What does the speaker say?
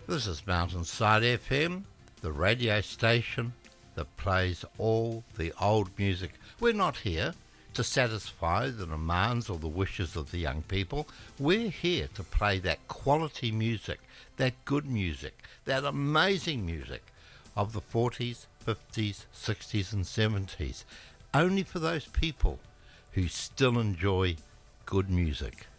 This is Mountainside FM, the radio station that plays all the old music. We're not here to satisfy the demands or the wishes of the young people. We're here to play that quality music, that good music, that amazing music of the 40s, 50s, 60s and 70s, only for those people who still enjoy good music.